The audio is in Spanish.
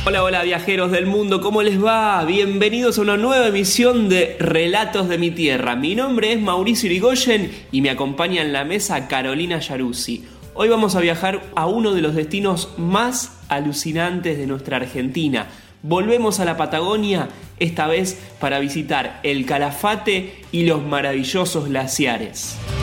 Hola, hola viajeros del mundo, ¿cómo les va? Bienvenidos a una nueva emisión de Relatos de mi Tierra. Mi nombre es Mauricio Irigoyen y me acompaña en la mesa Carolina Yaruzzi. Hoy vamos a viajar a uno de los destinos más alucinantes de nuestra Argentina. Volvemos a la Patagonia, esta vez para visitar el Calafate y los maravillosos glaciares.